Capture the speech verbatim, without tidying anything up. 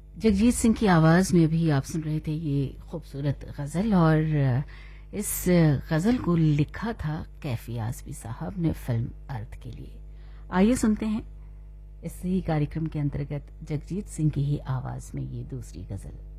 जगजीत सिंह की आवाज़ में भी आप सुन रहे थे ये खूबसूरत गज़ल, और इस गज़ल को लिखा था कैफी आज़मी साहब ने फिल्म अर्थ के लिए। आइए सुनते हैं इसी कार्यक्रम के अंतर्गत जगजीत सिंह की ही आवाज़ में ये दूसरी गज़ल।